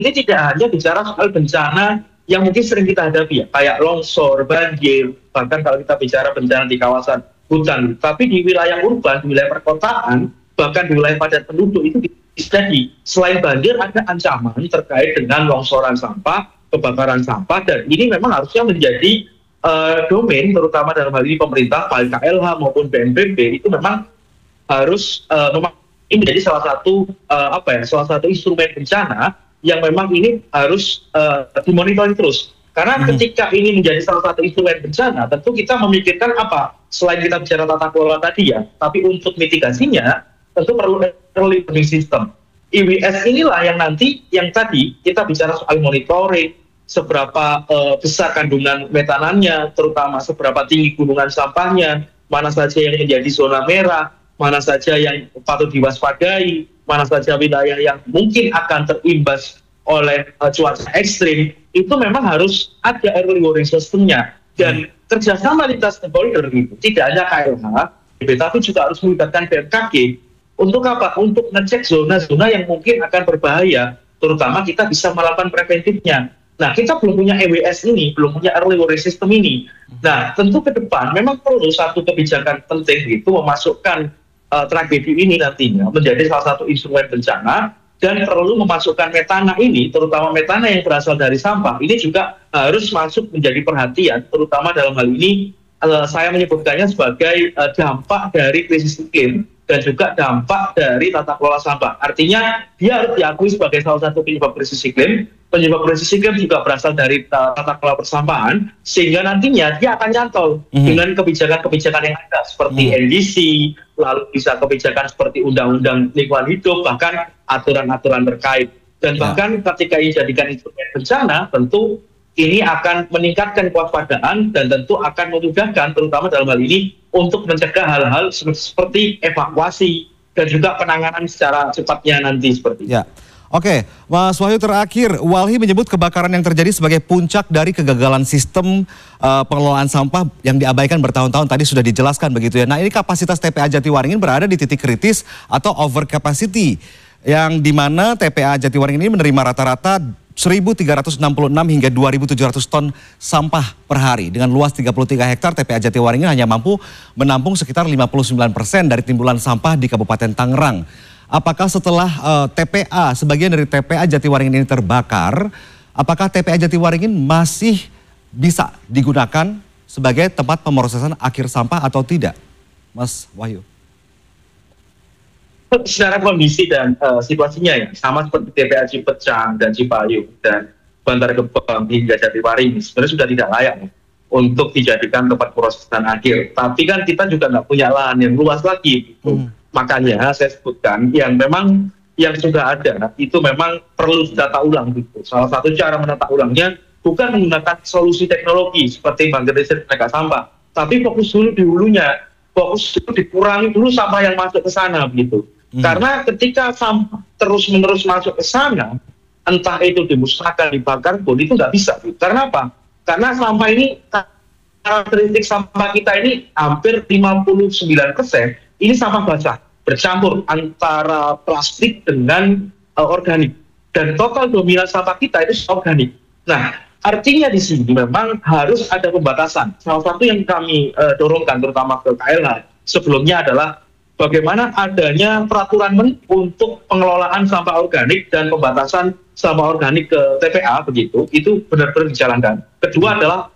ini tidak hanya bicara soal bencana yang mungkin sering kita hadapi ya, kayak longsor, banjir, bahkan kalau kita bicara bencana di kawasan hutan, tapi di wilayah urban, di wilayah perkotaan, bahkan di wilayah padat penduduk itu jadi selain banjir ada ancaman terkait dengan longsoran sampah, kebakaran sampah, dan ini memang harusnya menjadi domain terutama dalam hal ini pemerintah, baik KLH maupun BNPB itu memang harus ini menjadi salah satu salah satu instrumen bencana yang memang ini harus dimonitor terus. Karena ketika ini menjadi salah satu instrumen bencana, tentu kita memikirkan apa? Selain kita bicara tata kelola tadi ya, tapi untuk mitigasinya tentu perlu early warning system. IWS inilah yang nanti, yang tadi kita bicara soal monitoring, seberapa besar kandungan metanannya, terutama seberapa tinggi gunungan sampahnya, mana saja yang menjadi zona merah, mana saja yang patut diwaspadai, mana saja wilayah yang mungkin akan terimbas oleh cuaca ekstrim, itu memang harus ada early warning system-nya. Dan kerjasama lintas stakeholder itu, tidak hanya KLH, tapi juga harus melibatkan BMKG. Untuk apa? Untuk ngecek zona-zona yang mungkin akan berbahaya, terutama kita bisa melakukan preventifnya. Nah, kita belum punya EWS ini, belum punya early warning system ini. Nah, tentu ke depan memang perlu satu kebijakan penting itu memasukkan tragedi ini nantinya menjadi salah satu instrumen bencana, dan perlu memasukkan metana ini, terutama metana yang berasal dari sampah, ini juga harus masuk menjadi perhatian, terutama dalam hal ini saya menyebutkannya sebagai dampak dari krisis iklim dan juga dampak dari tata kelola sampah. Artinya dia harus diakui sebagai salah satu penyebab krisis iklim. Penyebab krisis iklim juga berasal dari tata kelola persampahan, sehingga nantinya dia akan nyantol dengan kebijakan-kebijakan yang ada seperti NDC, lalu bisa kebijakan seperti undang-undang lingkungan hidup, bahkan aturan-aturan terkait. Dan bahkan ketika ini dijadikan instrumen bencana, tentu ini akan meningkatkan kewaspadaan dan tentu akan memudahkan, terutama dalam hal ini, untuk mencegah hal-hal seperti evakuasi dan juga penanganan secara cepatnya nanti seperti itu. Ya. Oke, Mas Wahyu, terakhir, Walhi menyebut kebakaran yang terjadi sebagai puncak dari kegagalan sistem pengelolaan sampah yang diabaikan bertahun-tahun. Tadi sudah dijelaskan begitu ya. Nah, ini kapasitas TPA Jatiwaringin berada di titik kritis atau over capacity, yang dimana TPA Jatiwaringin ini menerima rata-rata 1.366 hingga 2.700 ton sampah per hari. Dengan luas 33 hektar, TPA Jatiwaringin hanya mampu menampung sekitar 59% dari timbulan sampah di Kabupaten Tangerang. Apakah setelah sebagian dari TPA Jatiwaringin ini terbakar, apakah TPA Jatiwaringin masih bisa digunakan sebagai tempat pemrosesan akhir sampah atau tidak, Mas Wahyu? Secara kondisi dan situasinya ya, sama seperti TPA Cipecang dan Cipayung dan Bantar Gebang hingga Jatiwaringin, sebenarnya sudah tidak layak untuk dijadikan tempat pemrosesan akhir. Tapi kan kita juga nggak punya lahan yang luas lagi gitu. Makanya saya sebutkan yang memang yang sudah ada itu memang perlu ditata ulang gitu. Salah satu cara menata ulangnya bukan menggunakan solusi teknologi seperti bangkit listrik tenaga sampah, tapi fokus dulu di hulunya, fokus dulu dikurangi dulu sampah yang masuk ke sana begitu. Karena ketika sampah terus-menerus masuk ke sana, entah itu dimusnahkan, dibakar pun itu nggak bisa. Gitu. Karena apa? Karena sampah ini, karakteristik sampah kita ini hampir 59% ini sampah basah, bercampur antara plastik dengan organik. Dan total dominan sampah kita itu organik. Nah, artinya di sini memang harus ada pembatasan. Salah satu yang kami dorongkan terutama ke KLH sebelumnya adalah bagaimana adanya peraturan untuk pengelolaan sampah organik dan pembatasan sampah organik ke TPA begitu, itu benar-benar dijalankan. Kedua adalah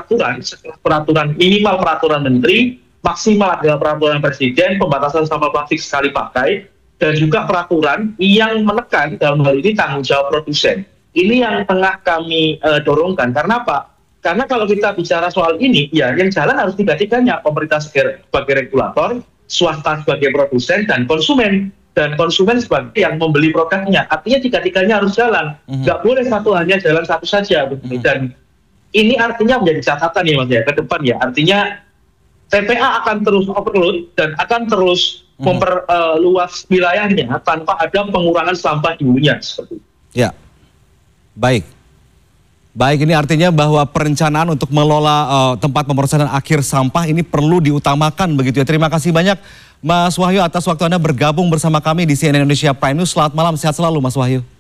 peraturan minimal peraturan menteri, maksimal adalah peraturan presiden, pembatasan sampah plastik sekali pakai, dan juga peraturan yang menekan dalam hal ini tanggung jawab produsen. Ini yang tengah kami dorongkan. Karena apa? Karena kalau kita bicara soal ini, ya yang jalan harus tiga-tiganya, pemerintah sebagai regulator, swasta sebagai produsen, dan konsumen. Dan konsumen sebagai yang membeli produknya. Artinya tiga-tiganya harus jalan. Nggak boleh hanya jalan satu saja. Dan ini artinya menjadi catatan ya Mas ya, ke depan ya. Artinya TPA akan terus overload dan akan terus memperluas wilayahnya tanpa ada pengurangan sampah di hulunya. Seperti itu. Ya, baik. Baik, ini artinya bahwa perencanaan untuk mengelola tempat pemrosesan akhir sampah ini perlu diutamakan begitu ya. Terima kasih banyak Mas Wahyu atas waktu Anda bergabung bersama kami di CNN Indonesia Prime News. Selamat malam, sehat selalu Mas Wahyu.